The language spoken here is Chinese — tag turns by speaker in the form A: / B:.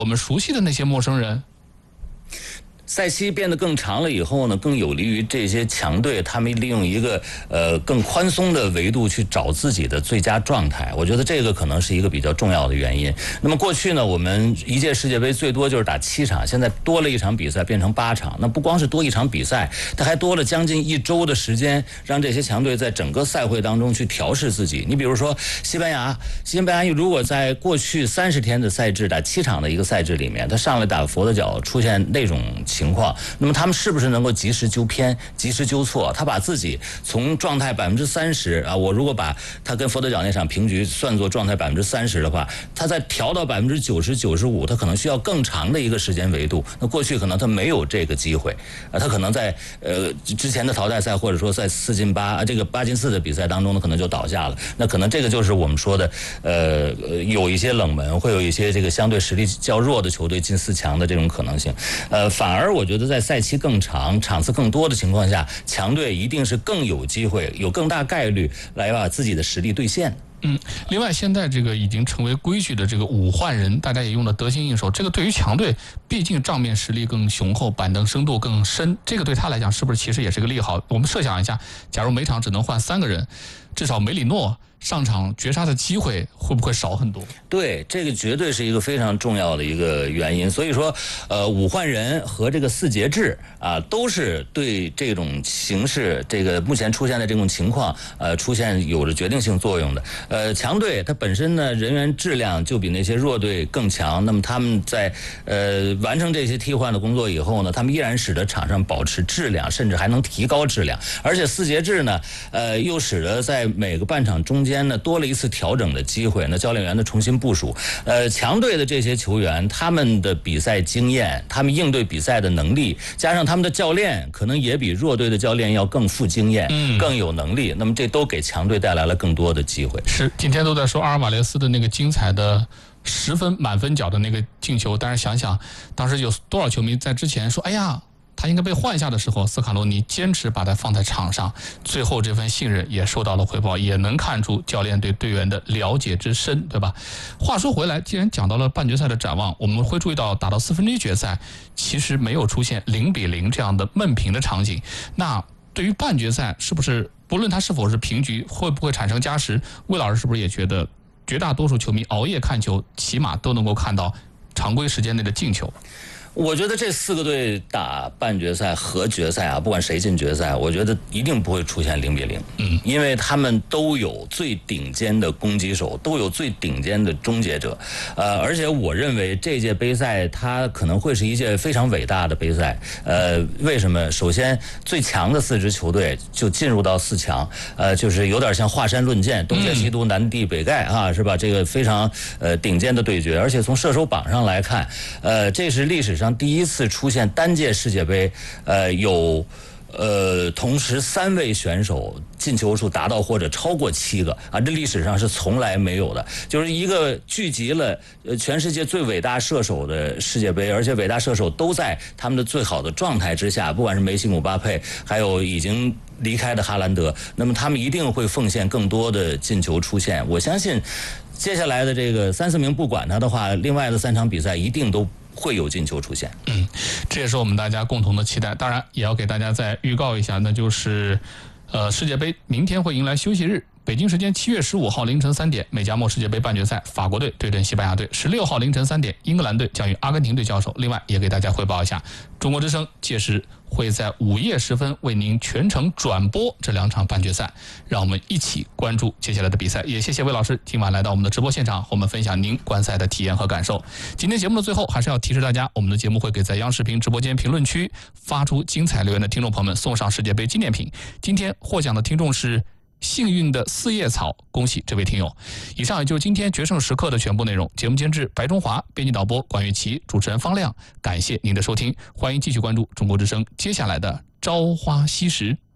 A: 我们熟悉的那些陌生人。
B: 赛期变得更长了以后呢，更有利于这些强队他们利用一个更宽松的维度去找自己的最佳状态。我觉得这个可能是一个比较重要的原因。那么过去呢，我们一届世界杯最多就是打7场，现在多了一场比赛变成8场。那不光是多一场比赛，它还多了将近1周的时间，让这些强队在整个赛会当中去调试自己。你比如说西班牙如果在过去30天的赛制打7场的一个赛制里面，他上来打佛得角出现那种情况，那么他们是不是能够及时纠偏、及时纠错？他把自己从状态30%啊，我如果把他跟佛得角那场平局算作状态30%的话，他再调到90%、95%，他可能需要更长的一个时间维度。那过去可能他没有这个机会啊，他可能在之前的淘汰赛或者说在4进8这个8进4的比赛当中呢，可能就倒下了。那可能这个就是我们说的有一些冷门，会有一些这个相对实力较弱的球队进4强的这种可能性。反而我觉得在赛期更长、场次更多的情况下，强队一定是更有机会、有更大概率来把自己的实力兑现。
A: 另外现在这个已经成为规矩的这个5换人，大家也用的得心应手。这个对于强队，毕竟账面实力更雄厚，板凳深度更深，这个对他来讲是不是其实也是个利好？我们设想一下，假如每场只能换3个人，至少梅里诺上场绝杀的机会会不会少很多？
B: 对，这个绝对是一个非常重要的一个原因。所以说5换人和这个4节制啊，都是对这种形势，这个目前出现的这种情况出现有着决定性作用的。强队它本身呢人员质量就比那些弱队更强，那么他们在完成这些替换的工作以后呢，他们依然使得场上保持质量，甚至还能提高质量。而且4节制呢又使得在每个半场中间呢多了一次调整的机会，那教练员的重新部署，强队的这些球员他们的比赛经验，他们应对比赛的能力，加上他们的教练可能也比弱队的教练要更富经验，更有能力，那么这都给强队带来了更多的机会。
A: 是，今天都在说阿尔瓦雷斯的那个精彩的10分满分角的那个进球，但是想想当时有多少球迷在之前说，哎呀他应该被换下的时候，斯卡罗尼坚持把他放在场上，最后这份信任也受到了回报，也能看出教练对队员的了解之深，对吧？话说回来，既然讲到了半决赛的展望，我们会注意到打到1/4决赛其实没有出现0-0这样的闷平的场景。那对于半决赛，是不是不论它是否是平局，会不会产生加时？魏老师是不是也觉得绝大多数球迷熬夜看球，起码都能够看到常规时间内的进球？
B: 我觉得这4个队打半决赛和决赛啊，不管谁进决赛，我觉得一定不会出现0-0。因为他们都有最顶尖的攻击手，都有最顶尖的终结者。而且我认为这届杯赛它可能会是一届非常伟大的杯赛。为什么？首先，最强的4支球队就进入到4强，就是有点像华山论剑，东邪西毒南帝北丐啊，是吧？这个非常顶尖的对决。而且从射手榜上来看，这是历史上第一次出现单届世界杯有同时3位选手进球数达到或者超过7个啊，这历史上是从来没有的，就是一个聚集了全世界最伟大射手的世界杯，而且伟大射手都在他们的最好的状态之下，不管是梅西、姆巴佩，还有已经离开的哈兰德，那么他们一定会奉献更多的进球出现。我相信接下来的这个3、4名不管他的话，另外的3场比赛一定都会有进球出现。
A: 这也是我们大家共同的期待。当然也要给大家再预告一下，那就是世界杯明天会迎来休息日，北京时间7月15号凌晨3点，美加墨世界杯半决赛，法国队对阵西班牙队；16号凌晨3点，英格兰队将与阿根廷队交手。另外也给大家汇报一下，中国之声届时会在午夜时分为您全程转播这2场半决赛，让我们一起关注接下来的比赛。也谢谢魏老师今晚来到我们的直播现场，和我们分享您观赛的体验和感受。今天节目的最后，还是要提示大家，我们的节目会给在央视频直播间评论区发出精彩留言的听众朋友们送上世界杯纪念品。今天获奖的听众是幸运的4叶草，恭喜这位听友。以上也就是今天决胜时刻的全部内容。节目监制白中华，编辑导播管玉琪，主持人方亮。感谢您的收听，欢迎继续关注中国之声接下来的朝花夕拾。